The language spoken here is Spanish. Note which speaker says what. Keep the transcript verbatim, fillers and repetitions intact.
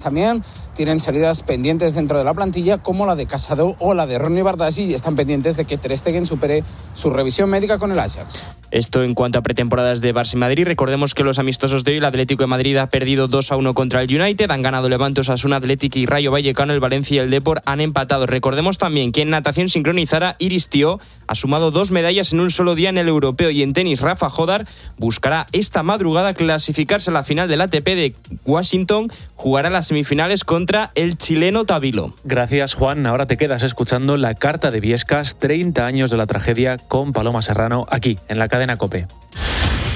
Speaker 1: también tienen salidas pendientes dentro de la plantilla, como la de Casado o la de Ronnie Bardassi, y están pendientes de que Ter Stegen supere su revisión médica con el Ajax.
Speaker 2: Esto en cuanto a pretemporadas de Barça y Madrid. Recordemos que los amistosos de hoy, el Atlético de Madrid ha perdido dos a uno contra el United, han ganado Levante, Osasuna, Atlético y Rayo Vallecano, el Valencia y el Depor han empatado. Recordemos también que en natación sincronizada Iris Tío ha sumado dos medallas en un solo día en el europeo, y en tenis Rafa Jodar buscará esta madrugada clasificarse a la final del A T P de Washington, jugará las semifinales contra el chileno Tabilo.
Speaker 3: Gracias, Juan. Ahora te quedas escuchando La Carta de Viescas, treinta años de la tragedia, con Paloma Serrano, aquí en la cadena COPE.